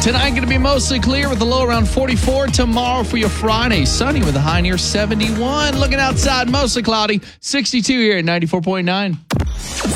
Tonight going to be mostly clear with a low around 44. Tomorrow for your Friday, sunny with a high near 71. Looking outside, mostly cloudy, 62 here at 94.9.